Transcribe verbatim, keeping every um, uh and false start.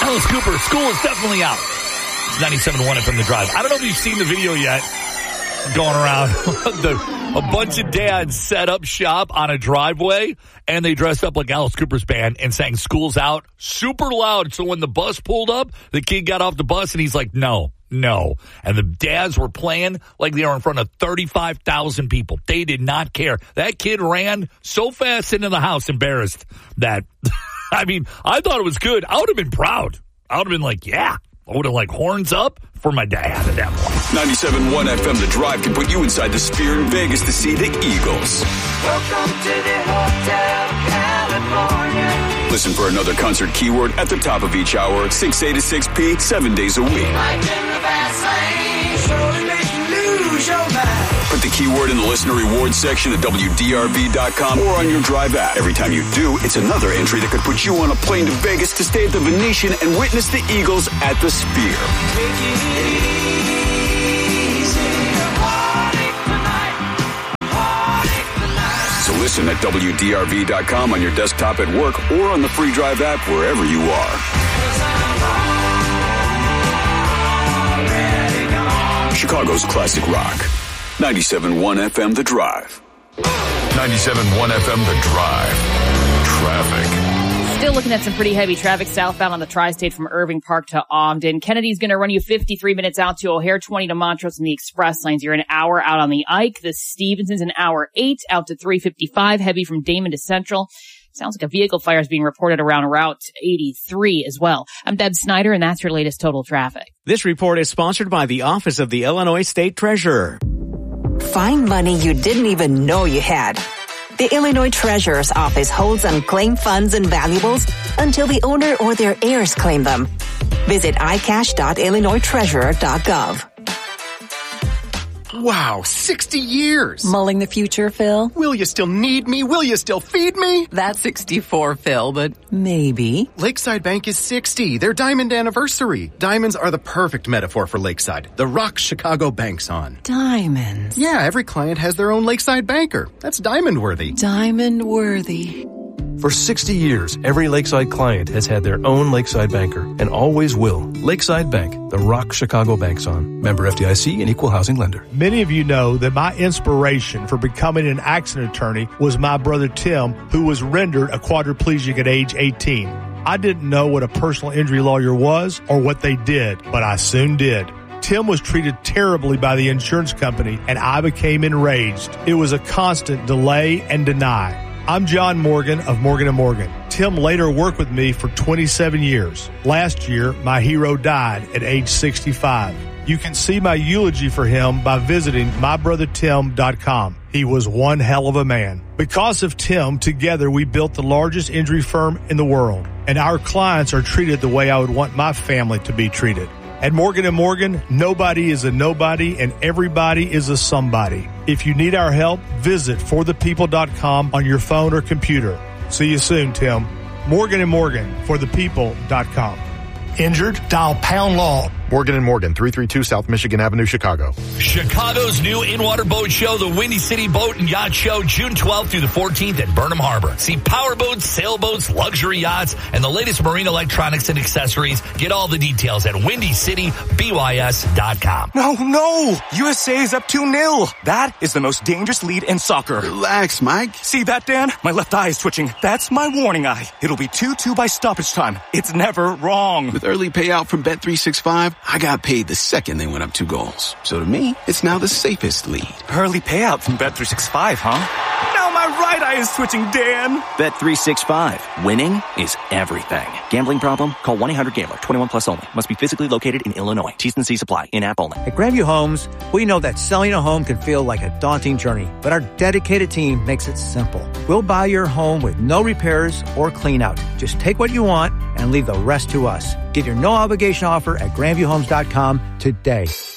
Alice Cooper, school is definitely out. It's ninety-seven point one F M The Drive. I don't know if you've seen the video yet going around. the, a bunch of dads set up shop on a driveway, and they dressed up like Alice Cooper's band and sang School's Out super loud. So when the bus pulled up, the kid got off the bus, and he's like, no. No. And the dads were playing like they were in front of thirty-five thousand people. They did not care. That kid ran so fast into the house, embarrassed, that, I mean, I thought it was good. I would have been proud. I would have been like, yeah. I would have like horns up for my dad at that point. ninety-seven point one F M The Drive can put you inside the Sphere in Vegas to see the Eagles. Welcome to the Hotel California. Listen for another concert keyword at the top of each hour, six A to six P, seven days a week. Like in the fast lane, slowly make you lose your mind. Put the keyword in the listener rewards section at W D R V dot com or on your Drive app. Every time you do, it's another entry that could put you on a plane to Vegas to stay at the Venetian and witness the Eagles at the Sphere. Taking it easy, party tonight, party tonight. So listen at W D R V dot com on your desktop at work or on the free Drive app wherever you are. Chicago's classic rock. ninety-seven point one F M The Drive. ninety-seven point one F M The Drive. Traffic. Still looking at some pretty heavy traffic southbound on the tri-state from Irving Park to Ogden. Kennedy's going to run you fifty-three minutes out to O'Hare, twenty to Montrose in the express lanes. You're an hour out on the Ike. The Stevenson's an hour eight out to three fifty-five. Heavy from Damon to Central. Sounds like a vehicle fire is being reported around Route eighty-three as well. I'm Deb Snyder, and that's your latest total traffic. This report is sponsored by the Office of the Illinois State Treasurer. Find money you didn't even know you had. The Illinois Treasurer's Office holds unclaimed funds and valuables until the owner or their heirs claim them. Visit i cash dot illinois treasurer dot gov. Wow, sixty years. Mulling the future, Phil? Will you still need me? Will you still feed me? That's sixty-four, Phil, but maybe. Lakeside Bank is sixty. Their diamond anniversary. Diamonds are the perfect metaphor for Lakeside. The rock Chicago banks on. Diamonds? Yeah, every client has their own Lakeside banker. That's diamond worthy. Diamond worthy. For sixty years, every Lakeside client has had their own Lakeside banker and always will. Lakeside Bank, the rock Chicago banks on. Member F D I C and equal housing lender. Many of you know that my inspiration for becoming an accident attorney was my brother Tim, who was rendered a quadriplegic at age eighteen. I didn't know what a personal injury lawyer was or what they did, but I soon did. Tim was treated terribly by the insurance company, and I became enraged. It was a constant delay and deny. I'm John Morgan of Morgan and Morgan. Tim later worked with me for twenty-seven years. Last year, my hero died at age sixty-five. You can see my eulogy for him by visiting my brother tim dot com. He was one hell of a man. Because of Tim, together we built the largest injury firm in the world, and our clients are treated the way I would want my family to be treated. At Morgan and Morgan, nobody is a nobody and everybody is a somebody. If you need our help, visit for the people dot com on your phone or computer. See you soon, Tim. Morgan and Morgan, for the people dot com. Injured? Dial pound law. Morgan and Morgan, three thirty-two South Michigan Avenue, Chicago. Chicago's new in-water boat show, the Windy City Boat and Yacht Show, June twelfth through the fourteenth at Burnham Harbor. See powerboats, sailboats, luxury yachts, and the latest marine electronics and accessories. Get all the details at windy city b y s dot com. No, no! U S A is up two nil. That is the most dangerous lead in soccer. Relax, Mike. See that, Dan? My left eye is twitching. That's my warning eye. It'll be two two by stoppage time. It's never wrong. With early payout from Bet three sixty-five, I got paid the second they went up two goals. So to me, it's now the safest lead. Early payout from Bet three sixty-five, huh? Now my right eye is twitching, Dan. Bet three sixty-five. Winning is everything. Gambling problem? Call one eight hundred gambler. twenty-one plus only. Must be physically located in Illinois. T's and C's apply. In-app only. At Grandview Homes, we know that selling a home can feel like a daunting journey, but our dedicated team makes it simple. We'll buy your home with no repairs or clean out. Just take what you want and leave the rest to us. Get your no-obligation offer at grandview homes dot com today.